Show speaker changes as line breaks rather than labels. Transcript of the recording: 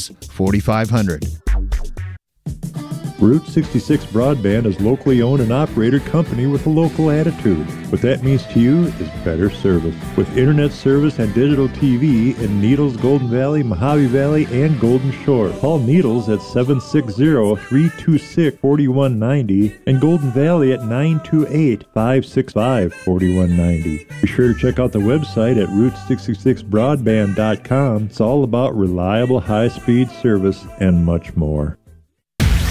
Office, 4500.
Route 66 Broadband is locally owned and operated company with a local attitude. What that means to you is better service. With internet service and digital TV in Needles, Golden Valley, Mojave Valley, and Golden Shore. Call Needles at 760-326-4190 and Golden Valley at 928-565-4190. Be sure to check out the website at route66broadband.com. It's all about reliable high-speed service and much more.